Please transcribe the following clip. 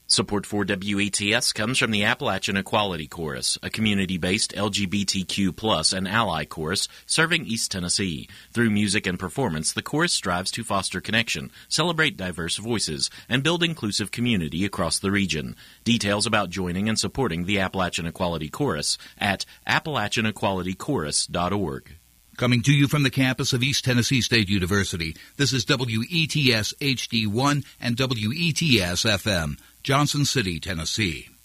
Support for WETS comes from the Appalachian Equality Chorus, a community-based LGBTQ+ and ally chorus serving East Tennessee. Through music and performance, the chorus strives to foster connection, celebrate diverse voices, and build inclusive community across the region. Details about joining and supporting the Appalachian Equality Chorus at AppalachianEqualityChorus.org. Coming to you from the campus of East Tennessee State University, this is WETS HD1 and WETS FM, Johnson City, Tennessee.